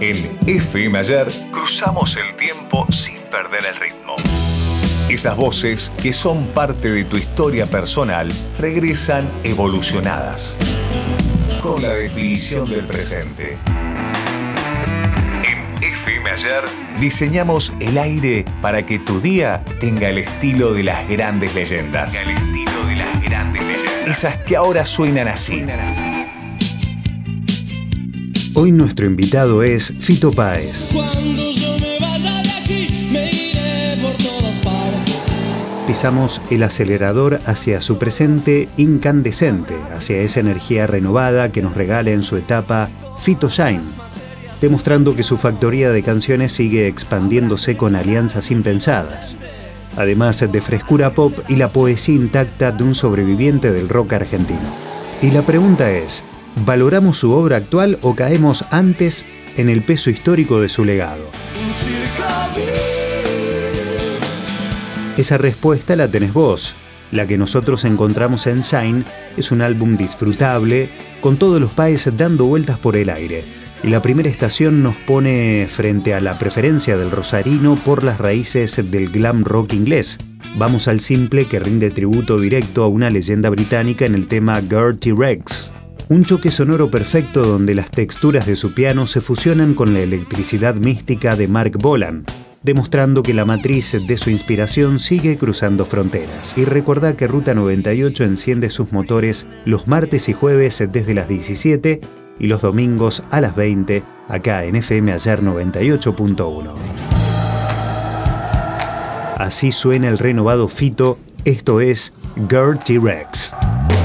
En FM Ayer cruzamos el tiempo sin perder el ritmo. Esas voces que son parte de tu historia personal regresan evolucionadas, con la definición del presente. En FM Ayer diseñamos el aire para que tu día tenga el estilo de las grandes leyendas. Esas que ahora suenan así. Hoy nuestro invitado es Fito Páez. Cuando yo me vaya de aquí, me iré por todas partes. Pisamos el acelerador hacia su presente incandescente, hacia esa energía renovada que nos regala en su etapa Fito Shine, demostrando que su factoría de canciones sigue expandiéndose con alianzas impensadas, además de frescura pop y la poesía intacta de un sobreviviente del rock argentino. Y la pregunta es, ¿valoramos su obra actual o caemos antes en el peso histórico de su legado? Esa respuesta la tenés vos. La que nosotros encontramos en Shine es un álbum disfrutable, con todos los Páez dando vueltas por el aire. Y la primera estación nos pone frente a la preferencia del rosarino por las raíces del glam rock inglés. Vamos al simple que rinde tributo directo a una leyenda británica en el tema Gertie Rex. Un choque sonoro perfecto donde las texturas de su piano se fusionan con la electricidad mística de Mark Bolan, demostrando que la matriz de su inspiración sigue cruzando fronteras. Y recordá que Ruta 98 enciende sus motores los martes y jueves desde las 17 y los domingos a las 20, acá en FM Ayer 98.1. Así suena el renovado Fito, esto es Gertie Rex.